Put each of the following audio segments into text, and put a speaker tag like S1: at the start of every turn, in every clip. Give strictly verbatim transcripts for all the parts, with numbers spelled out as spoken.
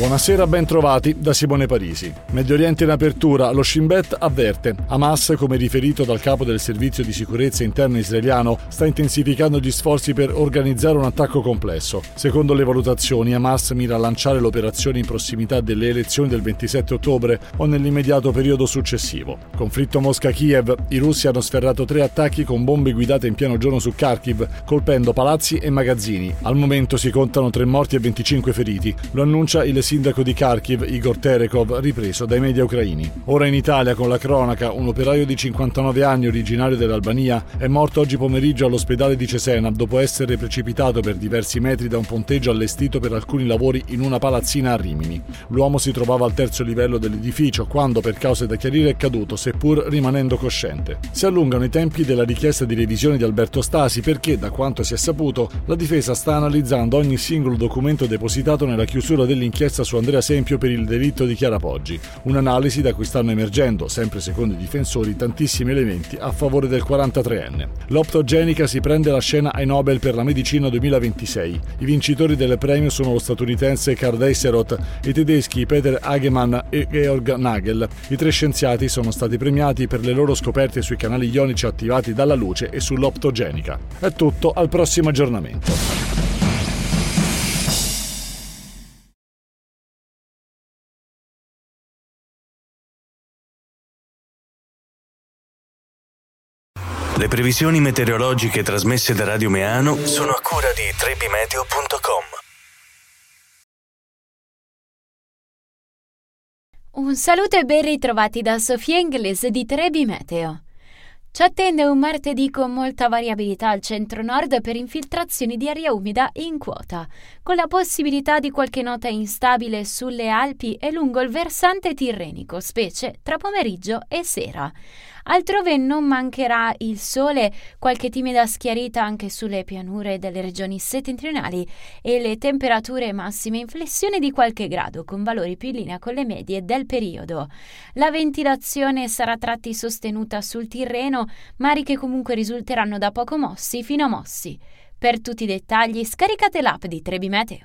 S1: Buonasera, ben trovati da Simone Parisi. Medio Oriente in apertura, lo Shin Bet avverte. Hamas, come riferito dal capo del servizio di sicurezza interna israeliano, sta intensificando gli sforzi per organizzare un attacco complesso. Secondo le valutazioni, Hamas mira a lanciare l'operazione in prossimità delle elezioni del ventisette ottobre o nell'immediato periodo successivo. Conflitto Mosca-Kiev, i russi hanno sferrato tre attacchi con bombe guidate in pieno giorno su Kharkiv, colpendo palazzi e magazzini. Al momento si contano tre morti e venticinque feriti. Lo annuncia il sindaco di Kharkiv, Igor Terekov, ripreso dai media ucraini. Ora in Italia, con la cronaca, un operaio di cinquantanove anni originario dell'Albania è morto oggi pomeriggio all'ospedale di Cesena dopo essere precipitato per diversi metri da un ponteggio allestito per alcuni lavori in una palazzina a Rimini. L'uomo si trovava al terzo livello dell'edificio quando, per cause da chiarire, è caduto, seppur rimanendo cosciente. Si allungano i tempi della richiesta di revisione di Alberto Stasi perché, da quanto si è saputo, la difesa sta analizzando ogni singolo documento depositato nella chiusura dell'inchiesta su Andrea Sempio per il delitto di Chiara Poggi. Un'analisi da cui stanno emergendo, sempre secondo i difensori, tantissimi elementi a favore del quarantatreenne. L'optogenica si prende la scena ai Nobel per la medicina duemilaventisei. I vincitori del premio sono lo statunitense Karl Eiserot e i tedeschi Peter Hagemann e Georg Nagel. I tre scienziati sono stati premiati per le loro scoperte sui canali ionici attivati dalla luce e sull'optogenica. È tutto, al prossimo aggiornamento.
S2: Le previsioni meteorologiche trasmesse da Radio Meano sono a cura di trebimeteo punto com.
S3: Un saluto e ben ritrovati da Sofia Inglese di Trebi Meteo. Ci attende un martedì con molta variabilità al centro-nord per infiltrazioni di aria umida in quota, con la possibilità di qualche nota instabile sulle Alpi e lungo il versante tirrenico, specie tra pomeriggio e sera. Altrove non mancherà il sole, qualche timida schiarita anche sulle pianure delle regioni settentrionali e le temperature massime in flessione di qualche grado, con valori più in linea con le medie del periodo. La ventilazione sarà a tratti sostenuta sul Tirreno, mari che comunque risulteranno da poco mossi fino a mossi. Per tutti i dettagli scaricate l'app di Trebi Meteo.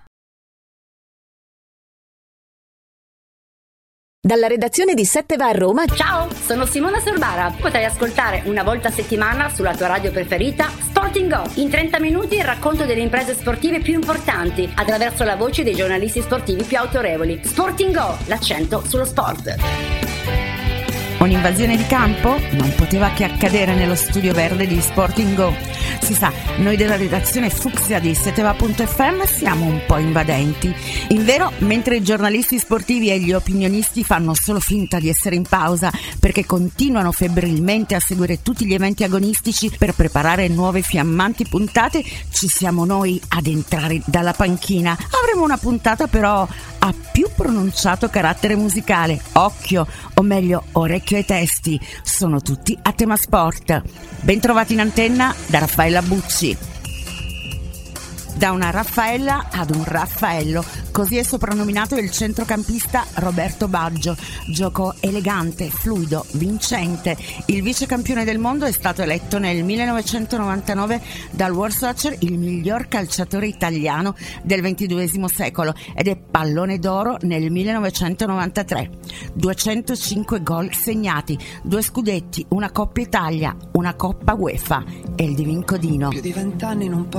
S4: Dalla redazione di sette va a Roma.
S5: Ciao, sono Simona Sorbara. Potrai ascoltare una volta a settimana sulla tua radio preferita Sporting Go. In trenta minuti il racconto delle imprese sportive più importanti attraverso la voce dei giornalisti sportivi più autorevoli. Sporting Go, l'accento sullo sport.
S6: Un'invasione di campo? Non poteva che accadere nello studio verde di Sporting Go. Si sa, noi della redazione Fucsia di seteva punto effe emme siamo un po' invadenti. Invero, mentre i giornalisti sportivi e gli opinionisti fanno solo finta di essere in pausa perché continuano febbrilmente a seguire tutti gli eventi agonistici per preparare nuove fiammanti puntate, ci siamo noi ad entrare dalla panchina. Avremo una puntata però a più pronunciato carattere musicale. Occhio, o meglio orecchio ai testi, sono tutti a tema sport. Bentrovati in antenna da Raffaella Bucci. Da una Raffaella ad un Raffaello, così è soprannominato il centrocampista Roberto Baggio. Gioco elegante, fluido, vincente. Il vice campione del mondo è stato eletto nel millenovecentonovantanove dal World Soccer il miglior calciatore italiano del ventiduesimo secolo ed è pallone d'oro nel millenovecentonovantatré. duecentocinque gol segnati, due scudetti, una Coppa Italia, una Coppa UEFA e il Divin Codino.
S7: Più di vent'anni non